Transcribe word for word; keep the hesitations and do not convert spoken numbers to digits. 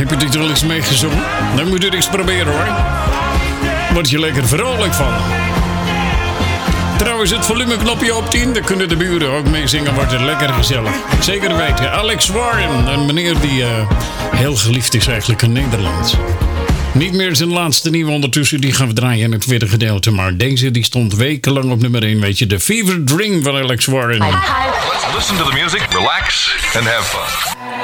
Heb je dit al eens meegezongen? Dan moet je het eens proberen hoor. Word je lekker vrolijk van. Trouwens, het volumeknopje op tien, daar kunnen de buren ook mee zingen, wordt het lekker gezellig. Zeker weten. Alex Warren, een meneer die uh, heel geliefd is eigenlijk in Nederland. Niet meer zijn laatste nieuwe ondertussen, die gaan we draaien in het tweede gedeelte. Maar deze die stond wekenlang op nummer één, weet je. The Fever Dream van Alex Warren. Let's listen to the music, relax and have fun.